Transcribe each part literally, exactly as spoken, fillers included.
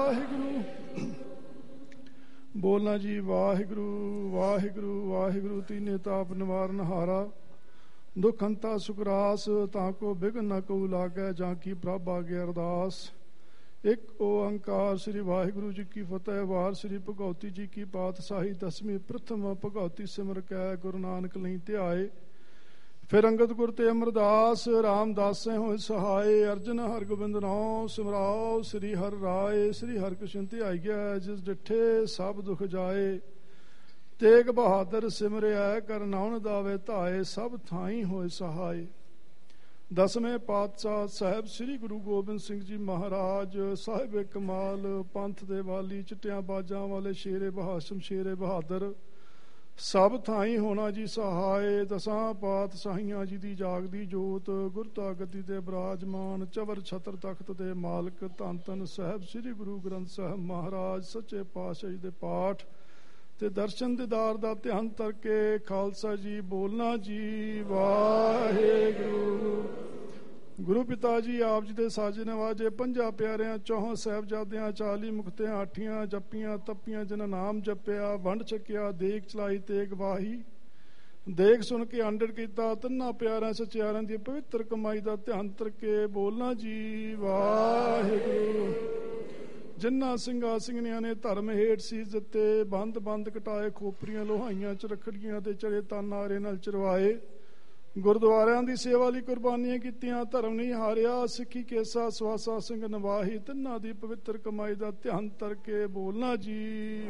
ਵਾਹਿਗੁਰੂ। ਬੋਲਣਾ ਜੀ ਵਾਹਿਗੁਰੂ ਵਾਹਿਗੁਰੂ ਵਾਹਿਗੁਰੂ। ਤੀਨੇ ਤਾਪ ਨਿਵਾਰਨ ਹਾਰਾ, ਦੁਖ ਅੰਤਾ ਸੁਕਰਾਸ, ਤਾਂ ਕੋ ਬਿਘਨ ਨ ਕਉ ਲਾਗੈ, ਜਾਂ ਕੀ ਪ੍ਰਭ ਆਗੇ ਅਰਦਾਸ। ਇੱਕ ਓੰਕਾਰ ਸ੍ਰੀ ਵਾਹਿਗੁਰੂ ਜੀ ਕੀ ਫਤਿਹ। ਵਾਰ ਸ੍ਰੀ ਭਗਉਤੀ ਜੀ ਕੀ ਪਾਤਸ਼ਾਹੀ। ਦਸਵੀਂ ਪ੍ਰਥਮ ਭਗਉਤੀ ਸਿਮਰ ਕੈ, ਗੁਰੂ ਨਾਨਕ ਲਈ ਧਿਆਏ। ਫਿਰ ਅੰਗਦ ਗੁਰ ਤੇ ਅਮਰਦਾਸ, ਰਾਮਦਾਸੇ ਹੋਏ ਸਹਾਏ। ਅਰਜਨ ਹਰਗੋਬਿੰਦ ਨਾਉ ਸਿਮਰਾਓ, ਸ੍ਰੀ ਹਰਿ ਰਾਏ। ਸ੍ਰੀ ਹਰਿਕ੍ਰਿਸ਼ਨ ਧਿਆਈਐ, ਜਿਸ ਡਿਠੇ ਸਭ ਦੁਖ ਜਾਏ। ਤੇਗ ਬਹਾਦਰ ਸਿਮਰਿਐ, ਕਰ ਨਾਉਣ ਦਾਵੇ ਧਾਏ। ਸਭ ਥਾਈ ਹੋਏ ਸਹਾਏ। ਦਸਵੇਂ ਪਾਤਸ਼ਾਹ ਸਾਹਿਬ ਸ੍ਰੀ ਗੁਰੂ ਗੋਬਿੰਦ ਸਿੰਘ ਜੀ ਮਹਾਰਾਜ, ਸਾਹਿਬ ਕਮਾਲ, ਪੰਥ ਦੇ ਵਾਲੀ, ਚਿੱਟਿਆਂ ਬਾਜਾਂ ਵਾਲੇ, ਸ਼ੇਰੇ ਬਹਾਸ਼ਮ ਸ਼ੇਰੇ ਬਹਾਦਰ, ਸਭ ਥਾਈ ਹੋਣਾ ਜੀ ਸਹਾਏ। ਦਸਾਂ ਪਾਤਸ਼ਾਹੀਆਂ ਜੀ ਦੀ ਜਾਗਦੀ ਜੋਤ, ਗੁਰਤਾ ਗੱਦੀ ਤੇ ਬਿਰਾਜਮਾਨ, ਚਵਰ ਛਤਰ ਤਖਤ ਦੇ ਮਾਲਕ, ਧੰਨ ਧੰਨ ਸਾਹਿਬ ਸ੍ਰੀ ਗੁਰੂ ਗ੍ਰੰਥ ਸਾਹਿਬ ਮਹਾਰਾਜ ਸੱਚੇ ਪਾਤਸ਼ਾਹ ਜੀ ਦੇ ਪਾਠ ਤੇ ਦਰਸ਼ਨ ਦੀਦਾਰ ਦਾ ਧਿਆਨ ਕਰਕੇ ਖਾਲਸਾ ਜੀ ਬੋਲਣਾ ਜੀ ਵਾਹਿਗੁਰੂ। ਗੁਰੂ ਪਿਤਾ ਜੀ ਆਪ ਜੀ ਦੇ ਸਾਜੇ ਨਵਾਜੇ, ਪੰਜਾਂ ਪਿਆਰਿਆਂ, ਚੌਹਾਂ ਸਾਹਿਬਜ਼ਾਦਿਆਂ, ਚਾਲੀ ਮੁਕਤਿਆਂ, ਆਠੀਆਂ ਜੱਪੀਆਂ ਤੱਪੀਆਂ, ਜਿਨ੍ਹਾਂ ਨਾਮ ਜਪਿਆ, ਵੰਡ ਛਕਿਆ, ਦੇਗ ਚਲਾਈ ਤੇਗ ਵਾਹੀ। ਦੇਗ ਸੁਣ ਕੇ ਆਂਡਰ ਕੀਤਾ, ਤਿੰਨਾਂ ਪਿਆਰਿਆਂ ਸਚਿਆਰਿਆਂ ਦੀ ਪਵਿੱਤਰ ਕਮਾਈ ਦਾ ਧਿਆਨ ਕਰਕੇ ਬੋਲਣਾ ਜੀ ਵਾਹਿਗੁਰੂ। ਜਿਨ੍ਹਾਂ ਸਿੰਘਾਂ ਸਿੰਘਣੀਆਂ ਨੇ ਧਰਮ ਹੇਠ ਸੀਸ ਦਿੱਤੇ, ਬੰਦ ਬੰਦ ਕਟਾਏ, ਖੋਪਰੀਆਂ ਲੋਹਾਈਆਂ ਚ ਰੱਖੜੀਆਂ ਤੇ ਚੜੇ ਤਨ ਆਰੇ ਨਾਲ ਚਰਵਾਏ। ਗੁਰਦੁਆਰਿਆਂ ਦੀ ਸੇਵਾ ਲਈ ਕੁਰਬਾਨੀਆਂ ਕੀਤੀਆਂ, ਧਰਮ ਨਹੀਂ ਹਾਰਿਆ, ਸਿੱਖੀ ਕੇਸਾ ਸਵਾਸਾ ਸਿੰਘ ਨਿਵਾਹੀ। ਤਿੰਨਾਂ ਦੀ ਪਵਿੱਤਰ ਕਮਾਈ ਦਾ ਧਿਆਨ ਕਰਕੇ ਬੋਲਣਾ ਜੀ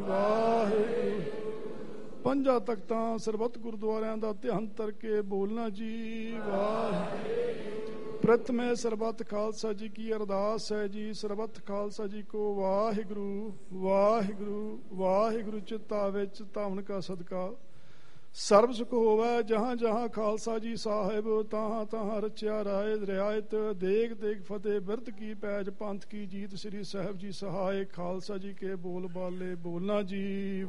ਵਾਹਿਗੁਰੂ। ਪੰਜਾਂ ਤਖਤਾਂ ਸਰਬੱਤ ਗੁਰਦੁਆਰਿਆਂ ਦਾ ਧਿਆਨ ਕਰਕੇ ਬੋਲਣਾ ਜੀ ਵਾਹਿਗੁਰੂ। ਪ੍ਰਥਮੇ ਸਰਬੱਤ ਖਾਲਸਾ ਜੀ ਕੀ ਅਰਦਾਸ ਹੈ ਜੀ। ਸਰਬੱਤ ਖਾਲਸਾ ਜੀ ਕੋ ਵਾਹਿਗੁਰੂ ਵਾਹਿਗੁਰੂ ਵਾਹਿਗੁਰੂ। ਚਿੱਤਾ ਵਿੱਚ ਧਾਵਨ ਕਾ ਸਦਕਾ ਸਰਬ ਸੁਖ ਹੋਵੈ, ਜਹਾਂ ਜਹਾਂ ਖਾਲਸਾ ਜੀ ਸਾਹਿਬ, ਤਾਹਾਂ ਤਾਹਾਂ ਰਚਿਆ ਰਾਏ ਰਿਆਇਤ। ਦੇਗ ਦੇਗ ਫਤਿਹ, ਬਿਰਧ ਕੀ ਪੈਜ, ਪੰਥ ਕੀ ਜੀਤ, ਸ੍ਰੀ ਸਾਹਿਬ ਜੀ ਸਹਾਏ। ਖਾਲਸਾ ਜੀ ਕੇ ਬੋਲ ਬਾਲੇ ਬੋਲਣਾ ਜੀ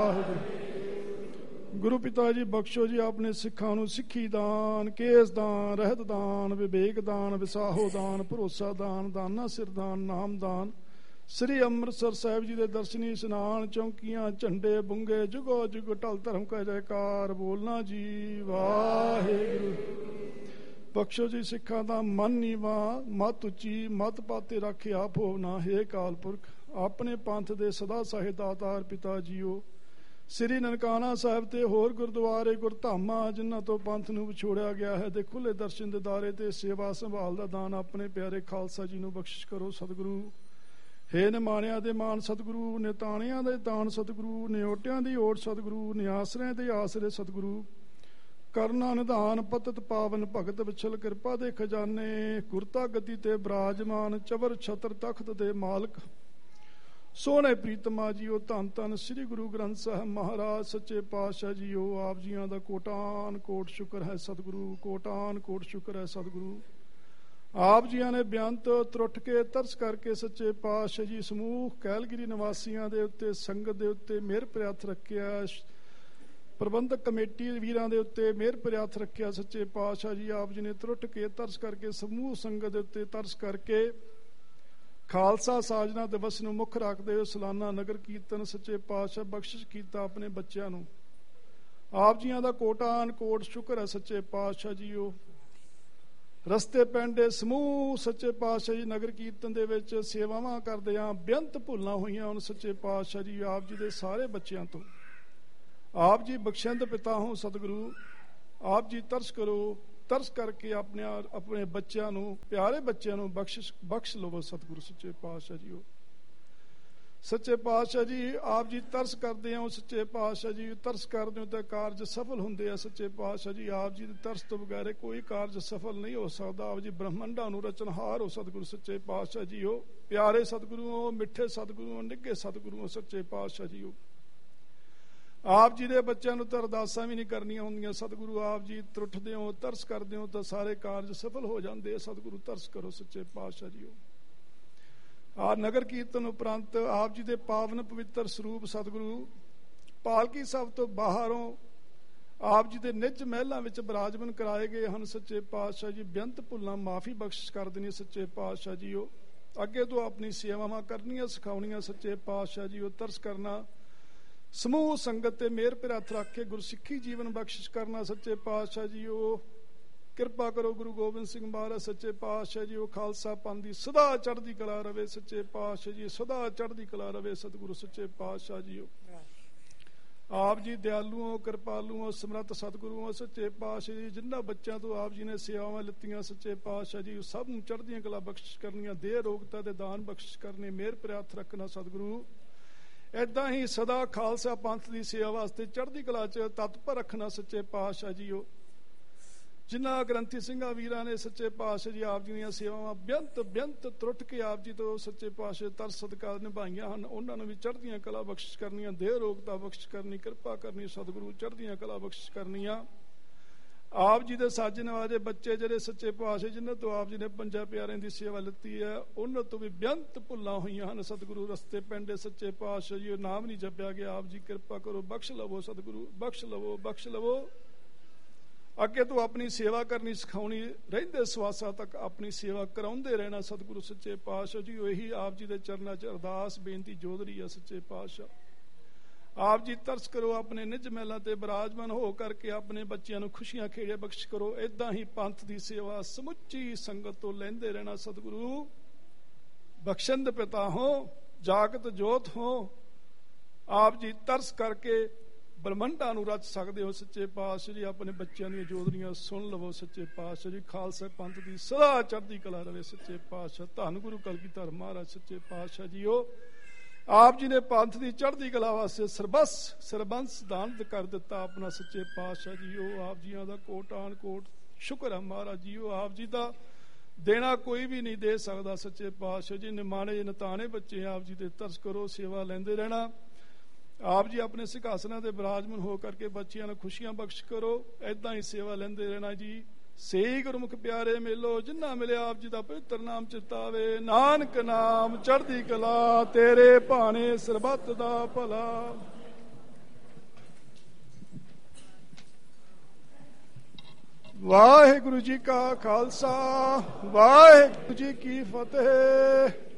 ਵਾਹਿਗੁਰੂ। ਗੁਰੂ ਪਿਤਾ ਜੀ ਬਖਸ਼ੋ ਜੀ ਆਪਣੇ ਸਿੱਖਾਂ ਨੂੰ ਸਿੱਖੀ ਦਾਨ, ਕੇਸ ਦਾਨ, ਰਹਿਤ ਦਾਨ, ਵਿਵੇਕ ਦਾਨ, ਵਿਸਾਹੋ ਦਾਨ, ਭਰੋਸਾ ਦਾਨ, ਦਾਨਾ ਸਿਰ ਦਾਨ, ਨਾਮ ਦਾਨ। ਸ੍ਰੀ ਅੰਮ੍ਰਿਤਸਰ ਸਾਹਿਬ ਜੀ ਦੇ ਦਰਸ਼ਨੀ ਇਸ਼ਨਾਨ, ਚੌਂਕੀਆਂ, ਝੰਡੇ, ਬੁੰਗੇ, ਜੁਗੋ ਜੁਗ ਢਲ ਧਰਮ ਕਾ ਜੈਕਾਰ। ਬੋਲਣਾ ਜੀ ਵਾਹਿਗੁਰੂ। ਬਖਸ਼ੋ ਜੀ ਸਿੱਖਾਂ ਦਾ ਮਨ ਨੀਵਾਂ, ਮਤ ਉੱਚੀ, ਮਤ ਪਾਤੇ ਰੱਖੇ ਆਪ ਹੋਵਨਾ। ਹੇ ਅਕਾਲ ਪੁਰਖ, ਆਪਣੇ ਪੰਥ ਦੇ ਸਦਾ ਸਾਹਿਬ ਦਾਤਾਰ ਪਿਤਾ ਜੀਓ, ਸ੍ਰੀ ਨਨਕਾਣਾ ਸਾਹਿਬ ਤੇ ਹੋਰ ਗੁਰਦੁਆਰੇ ਗੁਰਧਾਮਾਂ ਜਿਨ੍ਹਾਂ ਤੋਂ ਪੰਥ ਨੂੰ ਵਿਛੋੜਿਆ ਗਿਆ ਹੈ, ਦੇ ਖੁੱਲੇ ਦਰਸ਼ਨ ਦਿਦਾਰੇ ਤੇ ਸੇਵਾ ਸੰਭਾਲ ਦਾ ਦਾਨ ਆਪਣੇ ਪਿਆਰੇ ਖਾਲਸਾ ਜੀ ਨੂੰ ਬਖਸ਼ਿਸ਼ ਕਰੋ ਸਤਿਗੁਰੂ। ਹੇ ਨਿਮਾਣਿਆਂ ਦੇ ਮਾਣ ਸਤਿਗੁਰੂ, ਨਿਤਾਣਿਆਂ ਦੇ ਤਾਣ ਸਤਿਗੁਰੂ, ਨਿਓਟਿਆਂ ਦੀ ਓਟ ਸਤਿਗੁਰੂ, ਨਿਆਸਰਿਆਂ ਦੇ ਆਸਰੇ ਸਤਿਗੁਰੂ। ਕਰਨਾ ਨਿਧਾਨ ਪਤਿਤ ਪਾਵਨ, ਭਗਤ ਵਿਛਲ ਕਿਰਪਾ ਦੇ ਖਜ਼ਾਨੇ। ਗੁਰਤਾ ਗੱਦੀ ਤੇ ਬਿਰਾਜਮਾਨ, ਚਵਰ ਛਤਰ ਤਖਤ ਦੇ ਮਾਲਕ, ਸੋਹਣੇ ਪ੍ਰੀਤਮਾ ਜੀਓ। ਧੰਨ ਧੰਨ ਸ੍ਰੀ ਗੁਰੂ ਗ੍ਰੰਥ ਸਾਹਿਬ ਮਹਾਰਾਜ ਸੱਚੇ ਪਾਤਸ਼ਾਹ ਜੀਓ। ਆਪ ਜੀਆਂ ਦਾ ਕੋਟਾਨ ਕੋਟ ਸ਼ੁਕਰ ਹੈ ਸਤਿਗੁਰੂ, ਕੋਟਾਨ ਕੋਟ ਸ਼ੁਕਰ ਹੈ ਸਤਿਗੁਰੂ। ਆਪ ਜੀਆਂ ਨੇ ਬੇਅੰਤ ਤਰੁੱਠ ਕੇ ਤਰਸ ਕਰਕੇ ਸੱਚੇ ਪਾਤਸ਼ਾਹ ਜੀ ਸਮੂਹ ਕੈਲਗਰੀ ਨਿਵਾਸੀਆਂ ਦੇ ਉੱਤੇ, ਸੰਗਤ ਦੇ ਉੱਤੇ ਮਿਹਰ ਭਰਿਆ ਹੱਥ ਰੱਖਿਆ। ਪ੍ਰਬੰਧਕ ਕਮੇਟੀ ਵੀਰਾਂ ਦੇ ਉੱਤੇ ਮਿਹਰ ਭਰਿਆ ਹੱਥ ਰੱਖਿਆ ਸੱਚੇ ਪਾਤਸ਼ਾਹ ਜੀ। ਆਪ ਜੀ ਨੇ ਤਰੁੱਠ ਕੇ ਤਰਸ ਕਰਕੇ ਸਮੂਹ ਸੰਗਤ ਦੇ ਉੱਤੇ ਤਰਸ ਕਰਕੇ ਖਾਲਸਾ ਸਾਜਨਾ ਦਿਵਸ ਨੂੰ ਮੁੱਖ ਰੱਖਦੇ ਹੋਏ ਸਾਲਾਨਾ ਨਗਰ ਕੀਰਤਨ ਸੱਚੇ ਪਾਤਸ਼ਾਹ ਬਖਸ਼ਿਸ਼ ਕੀਤਾ ਆਪਣੇ ਬੱਚਿਆਂ ਨੂੰ। ਆਪ ਜੀਆਂ ਦਾ ਕੋਟਾਨ ਕੋਟ ਸ਼ੁਕਰ ਹੈ ਸੱਚੇ ਪਾਤਸ਼ਾਹ ਜੀਓ। ਰਸਤੇ ਪੈਂਡੇ ਸਮੂਹ ਸੱਚੇ ਪਾਤਸ਼ਾਹ ਜੀ ਨਗਰ ਕੀਰਤਨ ਦੇ ਵਿੱਚ ਸੇਵਾਵਾਂ ਕਰਦੇ ਆ, ਬੇਅੰਤ ਭੁੱਲਾਂ ਹੋਈਆਂ ਹੁਣ ਸੱਚੇ ਪਾਤਸ਼ਾਹ ਜੀ ਆਪ ਜੀ ਦੇ ਸਾਰੇ ਬੱਚਿਆਂ ਤੋਂ। ਆਪ ਜੀ ਬਖਸ਼ਿੰਦ ਪਿਤਾ ਹੋ ਸਤਿਗੁਰੂ, ਆਪ ਜੀ ਤਰਸ ਕਰੋ, ਤਰਸ ਕਰਕੇ ਆਪਣੇ ਆਪਣੇ ਬੱਚਿਆਂ ਨੂੰ, ਪਿਆਰੇ ਬੱਚਿਆਂ ਨੂੰ ਬਖਸ਼ਿਸ਼ ਬਖਸ਼ ਲਵੋ ਸਤਿਗੁਰੂ ਸੱਚੇ ਪਾਤਸ਼ਾਹ ਜੀਓ। ਸੱਚੇ ਪਾਤਸ਼ਾਹ ਜੀ ਆਪ ਜੀ ਤਰਸ ਕਰਦੇ ਹੋ ਸੱਚੇ ਪਾਤਸ਼ਾਹ ਜੀ, ਤਰਸ ਕਰਦੇ ਹੋ ਤਾਂ ਕਾਰਜ ਸਫਲ ਹੁੰਦੇ ਆ ਸੱਚੇ ਪਾਤਸ਼ਾਹ ਜੀ। ਆਪ ਜੀ ਦੇ ਤਰਸ ਤੋਂ ਬਗੈਰ ਕੋਈ ਕਾਰਜ ਸਫਲ ਨਹੀਂ ਹੋ ਸਕਦਾ। ਆਪ ਜੀ ਬ੍ਰਹਮੰਡਾਂ ਨੂੰ ਰਚਨਹਾਰ ਹੋ ਸਤਿਗੁਰੂ ਸੱਚੇ ਪਾਤਸ਼ਾਹ ਜੀ ਹੋ। ਪਿਆਰੇ ਸਤਿਗੁਰੂ ਹੋ, ਮਿੱਠੇ ਸਤਿਗੁਰੂ ਹੋ, ਨਿੱਘੇ ਸਤਿਗੁਰੂ ਹੋ ਸੱਚੇ ਪਾਤਸ਼ਾਹ ਜੀ ਹੋ। ਆਪ ਜੀ ਦੇ ਬੱਚਿਆਂ ਨੂੰ ਤਾਂ ਅਰਦਾਸਾਂ ਵੀ ਨਹੀਂ ਕਰਨੀਆਂ ਹੁੰਦੀਆਂ ਸਤਿਗੁਰੂ। ਆਪ ਜੀ ਤਰੁੱਠਦੇ ਹੋ, ਤਰਸ ਕਰਦੇ ਹੋ ਤਾਂ ਸਾਰੇ ਕਾਰਜ ਸਫਲ ਹੋ ਜਾਂਦੇ। ਸਤਿਗੁਰੂ ਤਰਸ ਕਰੋ ਸੱਚੇ ਪਾਤਸ਼ਾਹ ਜੀ ਹੋ। ਆ ਨਗਰ ਕੀਰਤਨ ਉਪਰੰਤ ਆਪ ਜੀ ਦੇ ਪਾਵਨ ਪਵਿੱਤਰ ਸਰੂਪ ਸਤਿਗੁਰੂ ਪਾਲਕੀ ਸਾਹਿਬ ਤੋਂ ਬਾਹਰੋਂ ਆਪ ਜੀ ਦੇ ਨਿੱਜ ਮਹਿਲਾਂ ਵਿੱਚ ਬਿਰਾਜਮਾਨ ਕਰਾਏ ਗਏ ਹਨ ਸੱਚੇ ਪਾਤਸ਼ਾਹ ਜੀ। ਬੇਅੰਤ ਭੁੱਲਾਂ ਮਾਫੀ ਬਖਸ਼ਿਸ਼ ਕਰ ਦੇਣੀ ਸੱਚੇ ਪਾਤਸ਼ਾਹ ਜੀਓ। ਅੱਗੇ ਤੋਂ ਆਪਣੀ ਸੇਵਾਵਾਂ ਕਰਨੀਆਂ ਸਿਖਾਉਣੀਆਂ ਸੱਚੇ ਪਾਤਸ਼ਾਹ ਜੀ। ਉਹ ਤਰਸ ਕਰਨਾ, ਸਮੂਹ ਸੰਗਤ ਤੇ ਮਿਹਰ ਭਿਰ ਹੱਥ ਰੱਖ ਕੇ ਗੁਰਸਿੱਖੀ ਜੀਵਨ ਬਖਸ਼ਿਸ਼ ਕਰਨਾ ਸੱਚੇ ਪਾਤਸ਼ਾਹ ਜੀ। ਉਹ ਕਿਰਪਾ ਕਰੋ ਗੁਰੂ ਗੋਬਿੰਦ ਸਿੰਘ ਮਹਾਰਾਜ ਸੱਚੇ ਪਾਤਸ਼ਾਹ ਜੀ। ਉਹ ਖਾਲਸਾ ਪੰਥ ਦੀ ਸਦਾ ਚੜ੍ਹਦੀ ਕਲਾ ਰਵੇ ਸੱਚੇ ਪਾਤਸ਼ਾਹ ਜੀ, ਸਦਾ ਚੜ੍ਹਦੀ ਕਲਾ ਰਵੇ ਸਤਿਗੁਰੂ ਸੱਚੇ ਪਾਤਸ਼ਾਹ ਜੀ। ਆਪ ਜੀ ਦਿਆਲੂ ਹੋ, ਕਿਰਪਾਲੂ ਹੋ, ਸਮਰੱਥ ਸਤਿਗੁਰੂ ਹੋ ਸੱਚੇ ਪਾਤਸ਼ਾਹ ਜੀ। ਜਿਨ੍ਹਾਂ ਬੱਚਿਆਂ ਤੋਂ ਆਪ ਜੀ ਨੇ ਸੇਵਾਵਾਂ ਲਿੱਤੀਆਂ ਸੱਚੇ ਪਾਤਸ਼ਾਹ ਜੀ, ਸਭ ਨੂੰ ਚੜ੍ਹਦੀਆਂ ਕਲਾ ਬਖਸ਼ਿਸ਼ ਕਰਨੀਆਂ, ਦੇਹ ਰੋਗਤਾ ਦੇ ਦਾਨ ਬਖਸ਼ਿਸ਼ ਕਰਨੇ, ਮਿਹਰ ਭਰਿਆ ਹੱਥ ਰੱਖਣਾ ਸਤਿਗੁਰੂ। ਏਦਾਂ ਹੀ ਸਦਾ ਖਾਲਸਾ ਪੰਥ ਦੀ ਸੇਵਾ ਵਾਸਤੇ ਚੜ੍ਹਦੀ ਕਲਾ 'ਚ ਤਤਪਰ ਰੱਖਣਾ ਸੱਚੇ ਪਾਤਸ਼ਾਹ ਜੀ। ਉਹ ਜਿਨ੍ਹਾਂ ਗ੍ਰੰਥੀ ਸਿੰਘਾਂ ਵੀਰਾਂ ਨੇ ਸੱਚੇ ਪਾਤਸ਼ਾਹ ਜੀ ਆਪ ਜੀ ਦੀਆਂ ਸੇਵਾਵਾਂ ਬੇਅੰਤ ਬੇਅੰਤ ਤਰੁੱਟ ਕੇ ਆਪ ਜੀ ਤੋਂ ਸੱਚੇ ਪਾਤਸ਼ਾਹ ਤਰਸ ਸਦਕਾ ਨਿਭਾਈਆਂ ਹਨ, ਉਹਨਾਂ ਨੂੰ ਵੀ ਚੜ੍ਹਦੀਆਂ ਕਲਾ ਬਖਸ਼ਿਸ਼ ਕਰਨੀਆਂ, ਦੇਹ ਰੋਗਤਾ ਬਖਸ਼ਿਸ਼ ਕਰਨੀ, ਕਿਰਪਾ ਕਰਨੀ ਸਤਿਗੁਰੂ, ਚੜ੍ਹਦੀਆਂ ਕਲਾ ਬਖਸ਼ਿਸ਼ ਕਰਨੀਆਂ। ਆਪ ਜੀ ਦੇ ਸਾਜੇ ਨਵਾਜੇ ਬੱਚੇ ਜਿਹੜੇ ਸੱਚੇ ਪਾਤਸ਼ਾਹ ਜਿਨ੍ਹਾਂ ਤੋਂ ਆਪ ਜੀ ਨੇ ਪੰਜਾਂ ਪਿਆਰਿਆਂ ਦੀ ਸੇਵਾ ਲਿੱਤੀ ਹੈ, ਉਹਨਾਂ ਤੋਂ ਵੀ ਬੇਅੰਤ ਭੁੱਲਾਂ ਹੋਈਆਂ ਹਨ ਸਤਿਗੁਰੂ। ਰਸਤੇ ਪੈਂਦੇ ਸੱਚੇ ਪਾਤਸ਼ਾਹ ਜੀ, ਉਹ ਨਾਮ ਨਹੀਂ ਜਪਿਆ ਗਿਆ, ਆਪ ਜੀ ਕਿਰਪਾ ਕਰੋ, ਬਖਸ਼ ਲਵੋ ਸਤਿਗੁਰੂ, ਬਖਸ਼ ਲਵੋ, ਬਖਸ਼ ਲਵੋ। ਅੱਗੇ ਤੋਂ ਆਪਣੀ ਸੇਵਾ ਕਰਨੀ ਸਿਖਾਉਣੀ, ਰਹਿੰਦੇ ਸਵਾਸਾਂ ਤੱਕ ਆਪਣੀ ਸੇਵਾ ਕਰਾਉਂਦੇ ਰਹਿਣਾ ਸਤਿਗੁਰੂ ਸੱਚੇ ਪਾਤਸ਼ਾਹ ਜੀ। ਇਹੀ ਆਪ ਜੀ ਦੇ ਚਰਨਾਂ 'ਚ ਅਰਦਾਸ ਬੇਨਤੀ ਜੋਦ ਰਹੀ ਹੈ ਸੱਚੇ ਪਾਤਸ਼ਾਹ। ਆਪ ਜੀ ਤਰਸ ਕਰੋ, ਆਪਣੇ ਨਿਜ ਮਹਿਲਾਂ ਤੇ ਬਿਰਾਜਮਾਨ ਹੋ ਕਰਕੇ ਆਪਣੇ ਬੱਚਿਆਂ ਨੂੰ ਖੁਸ਼ੀਆਂ ਖੇੜੇ ਬਖਸ਼ ਕਰੋ। ਏਦਾਂ ਹੀ ਪੰਥ ਦੀ ਸੇਵਾ ਸਮੁੱਚੀ ਸੰਗਤ ਤੋਂ ਲੈਂਦੇ ਰਹਿਣਾ ਸਤਿਗੁਰੂ। ਬਖਸ਼ੰਦ ਪਿਤਾ ਹੋ, ਜਾਗਤ ਜੋਤ ਹੋ, ਆਪ ਜੀ ਤਰਸ ਕਰਕੇ ਬ੍ਰਹਮੰਡਾਂ ਨੂੰ ਰਚ ਸਕਦੇ ਹੋ ਸੱਚੇ ਪਾਤਸ਼ਾਹ ਜੀ। ਆਪਣੇ ਬੱਚਿਆਂ ਦੀਆਂ ਜੋਦਰੀਆਂ ਸੁਣ ਲਵੋ ਸੱਚੇ ਪਾਤਸ਼ਾਹ ਜੀ। ਖਾਲਸਾ ਪੰਥ ਦੀ ਸਦਾ ਚੜ੍ਹਦੀ ਕਲਾ ਰਵੇ ਸੱਚੇ ਪਾਤਸ਼ਾਹ। ਧੰਨ ਗੁਰੂ ਕਲਗੀਧਰ ਮਹਾਰਾਜ ਸੱਚੇ ਪਾਤਸ਼ਾਹ ਜੀਓ। ਆਪ ਜੀ ਨੇ ਪੰਥ ਦੀ ਚੜ੍ਹਦੀ ਕਲਾ ਵਾਸਤੇ ਸਰਬਸ ਸਰਬੰਸ ਦਾਨ ਕਰ ਦਿੱਤਾ ਆਪਣਾ ਸੱਚੇ ਪਾਤਸ਼ਾਹ ਜੀਓ। ਆਪ ਜੀਆਂ ਦਾ ਕੋਟਾਨ ਕੋਟ ਸ਼ੁਕਰ ਹੈ ਮਹਾਰਾਜ ਜੀਓ। ਆਪ ਜੀ ਦਾ ਦੇਣਾ ਕੋਈ ਵੀ ਨਹੀਂ ਦੇ ਸਕਦਾ ਸੱਚੇ ਪਾਤਸ਼ਾਹ ਜੀ। ਨਿਮਾਣੇ ਨਤਾਣੇ ਬੱਚੇ ਆਪ ਜੀ ਦੇ ਤਰਸ ਕਰੋ, ਸੇਵਾ ਲੈਂਦੇ ਰਹਿਣਾ। ਆਪ ਜੀ ਆਪਣੇ ਸਿੰਘਾਸਨਾਂ ਤੇ ਬਿਰਾਜਮਾਨ ਹੋ ਕਰਕੇ ਬੱਚਿਆਂ ਨੂੰ ਖੁਸ਼ੀਆਂ ਬਖਸ਼ ਕਰੋ। ਏਦਾਂ ਹੀ ਸੇਵਾ ਲੈਂਦੇ ਰਹਿਣਾ ਜੀ। ਸਹੀ ਗੁਰਮੁਖ ਪਿਆਰੇ ਮੇਲੋ, ਜਿੰਨਾ ਮਿਲਿਆ ਆਪ ਜੀ ਦਾ ਪਵਿੱਤਰ ਨਾਮ ਚਿਤਾਵੇ। ਨਾਨਕ ਨਾਮ ਚੜ੍ਹਦੀ ਕਲਾ, ਤੇਰੇ ਭਾਣੇ ਸਰਬੱਤ ਦਾ ਭਲਾ। ਵਾਹਿਗੁਰੂ ਜੀ ਕਾ ਖਾਲਸਾ, ਵਾਹਿਗੁਰੂ ਜੀ ਕੀ ਫਤਿਹ।